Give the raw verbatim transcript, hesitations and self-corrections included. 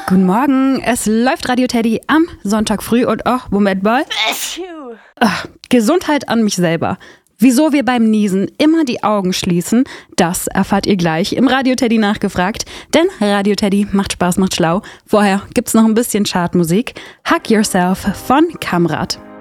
Guten Morgen, es läuft Radio Teddy am Sonntag früh und oh, Moment mal. Ach, Gesundheit an mich selber. Wieso wir beim Niesen immer die Augen schließen, das erfahrt ihr gleich im Radio Teddy nachgefragt. Denn Radio Teddy macht Spaß, macht schlau. Vorher gibt's noch ein bisschen Chartmusik. Hug Yourself von Kamrat.